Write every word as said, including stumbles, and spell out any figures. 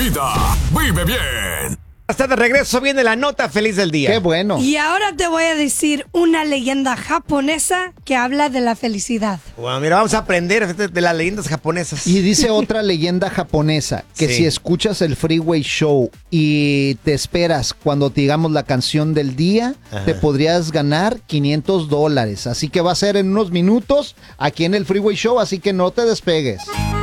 vida, vive bien. Hasta de regreso viene la nota feliz del día. Qué bueno. Y ahora te voy a decir una leyenda japonesa que habla de la felicidad. Bueno, mira, vamos a aprender de, de las leyendas japonesas. Y dice otra leyenda japonesa que Sí. si escuchas el Freeway Show y te esperas cuando te digamos la canción del día, Ajá. te podrías ganar quinientos dólares. Así que va a ser en unos minutos aquí en el Freeway Show, así que no te despegues.